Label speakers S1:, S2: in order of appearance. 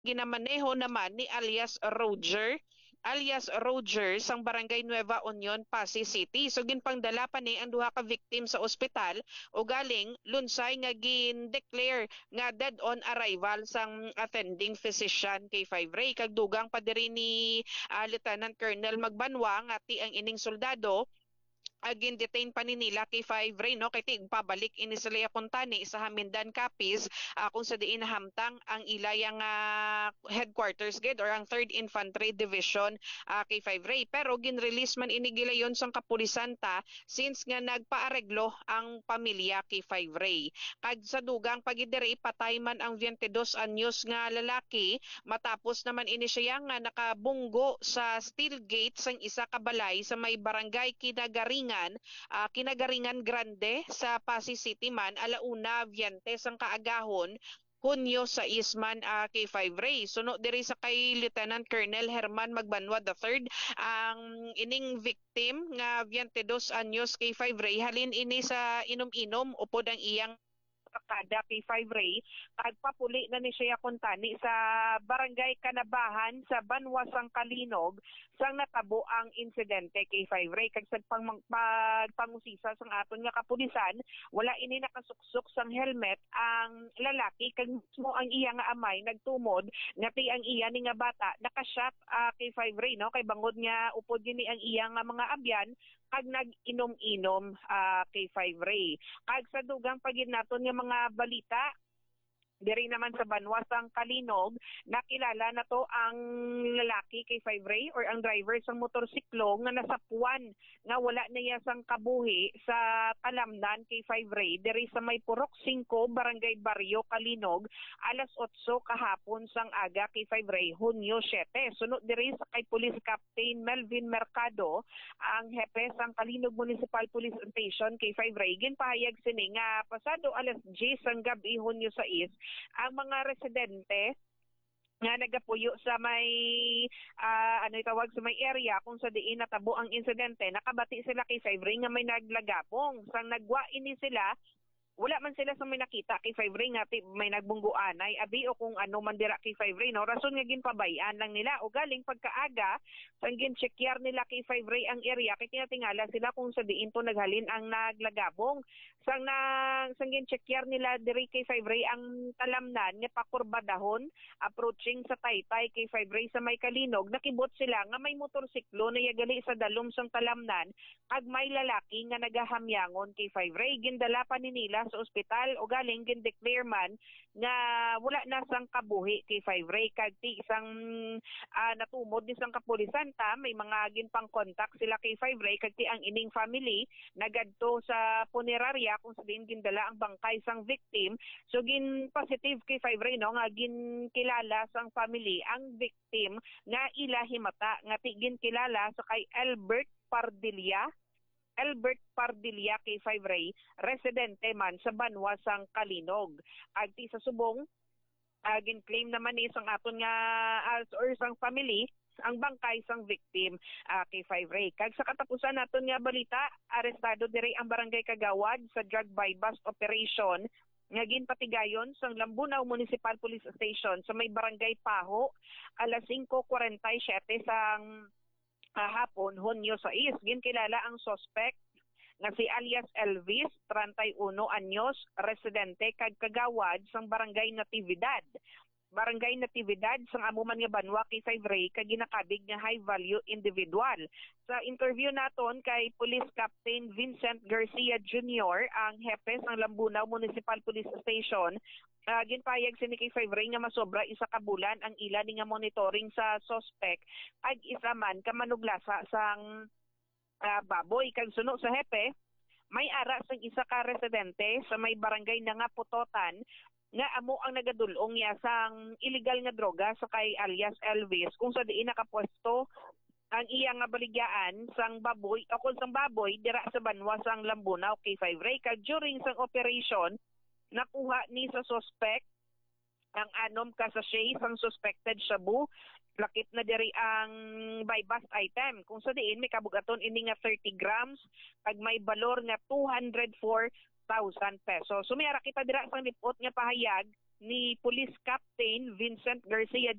S1: ginamaneho naman ni alias Roger sang Barangay Nueva Union, Pasay City. So ginpangdala pa ni ang duha ka victim sa ospital o galing lunsay nga gin-declare nga dead on arrival sang attending physician kay 5 Ray. Kag dugang pa diri ni Lieutenant Colonel Magbanwa nga ti ang ining soldado agin detain pa ni nila kay 5 Ray no kay tig pabalik ini sa Lea Puntani sa Hamindan Capiz kung sa diin hamtang ang ilayang headquarters gid or ang 3rd Infantry Division kay 5 Ray, pero ginrelease man ini gilayon sang kapulisan ta since nga nagpaareglo ang pamilya kay 5 Ray. Kag sa dugang pagidiri patay man ang 22 anyos nga lalaki matapos naman ini siya nga nakabunggo sa steel gate sang isa ka balay sa may barangay Kinagaringan Grande sa Pasay City man alauna 20 ang kaagahon Hunyo sa Isman kay 5 Ray. Suno diri sa kay Lieutenant Colonel Herman Magbanwa III ang ining victim nga 22 anyos kay 5 Ray halin ini sa inom-inom upod ang iyang kada kay 5 Ray kag papuli na ni siya kuntani sa Barangay Kanabahan sa Banwasang Kalinog sang natabo ang insidente kay 5 Ray. Kag sa pangusisa sang aton nga kapulisan wala ini nakasuksok sang helmet ang lalaki kag mismo ang iya nga amay nagtumod nga ti ang iya ni nga bata nakashot kay 5 Ray no kay bangod nga upod gini ang iya nga mga abyan kag nag-inom-inom kay 5 Ray. Kag sa dugang pagid naton nga mga balita diri naman sa Banwasang Kalinog, nakilala na to ang lalaki kay 5 Ray or ang driver sang motorsiklo nga nasapuan nga wala na iya sang kabuhi sa talamnan kay 5 Ray diri sa may Purok 5 Barangay Barrio Kalinog alas 8 kahapon sang aga kay 5 Ray Hunyo 7. Sunod diri sa kay Police Captain Melvin Mercado ang hepe sang Kalinog Municipal Police Station kay 5 Ray ginpahayag sini nga pasado alas 10 sang gabi Hunyo 6 ang mga residente nga nagapuyo sa may ano itawag sa may area kung sa diin natabo ang insidente nakabati sila kay 5 Ray nga may naglagapong sang nagwa ini sila wala man sila sa may nakita kay 5 Ray nga may nagbungguanay abi o kung ano man dira kay 5 Ray no rason nga ginpabayan lang nila o galing pagkaaga sang ginchekyar nila kay 5 Ray ang area kay tinatingala sila kung sa diin to naghalin ang naglagabong sang ginchekyar nila diri kay 5 Ray ang talamnan nga pakurbadahon approaching sa Taytay kay 5 Ray sa may Kalinog nakibot sila nga may motorsiklo na yagali sa dalom sang talamnan ag may lalaki nga nagahamyangon kay 5 Ray gindala pa ni nila sa ospital o galing gin-declare man nga wala na sang kabuhi kay 5 Ray kag ti isang natumod ni sang kapulisan ta may mga ginpang-contact sila kay 5 Ray kag ti ang ining family nagadto sa punerarya kung sabihin gindala ang bangkay sang victim so gin positive kay 5 Ray no nga ginkilala sang family ang victim nga ila himata nga ti ginkilala sa kay Albert Pardilla kay 5 Ray, residente man sa Banwasang Kalinog. Agti sa subong, gin-claim naman ni isang aton nga or isang family ang bangkay sang victim kay 5 Ray. Kag sa katapusan naton nga balita, arestado diri ang Barangay Kagawad sa drug buy-bust operation nga ginpatigayon sa Lambunaw Municipal Police Station sa may Barangay Paho alas 5:47 sang hapon, Hunyo 6. Ginkilala ang suspect nga si alias Elvis, 31 anyos, residente kag Kagawad sang Barangay Natividad. Barangay Natividad sang amuman nga Banwa kay 5 Ray kag ginakabig nga high value individual. Sa interview naton kay Police Captain Vincent Garcia Jr., ang hepe sang Lambunaw Municipal Police Station, ginpayag sini kay 5 Ray nga masobra isa ka bulan ang ila ni nga monitoring sa suspect ag isa man ka manuglasa sang baboy kag suno sa hepe may ara sang isa ka residente sa may barangay na nga Putotan nga amo ang nagadulong niya sang illegal nga droga sa kay alias Elvis kung sa diin nakapwesto ang iya nga baligyan sang baboy o kung sang baboy dira sa Banwasang Lambunaw kay 5 Ray kag during sang operation nakuha ni sa suspect ang 6 ka sachet sang suspected shabu lakip na diri ang buy bust item kung sa diin may kabugaton ini nga 30 grams kag may balor nga 204,000 pesos. Sumiyara kita dira sang lipot nga pahayag ni Police Captain Vincent Garcia